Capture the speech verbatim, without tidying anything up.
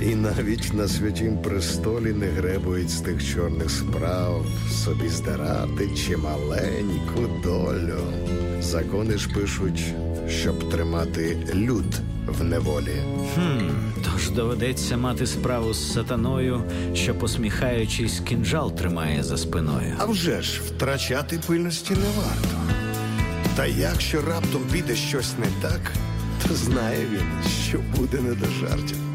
І навіть на святім престолі не гребують з тих чорних справ собі здирати чималеньку долю. Закони ж пишуть, щоб тримати люд в неволі. Хм, тож доведеться мати справу з сатаною, що, посміхаючись, кінжал тримає за спиною. А вже ж, втрачати пильності не варто. Та якщо раптом піде щось не так, то знає він, що буде не до жартів.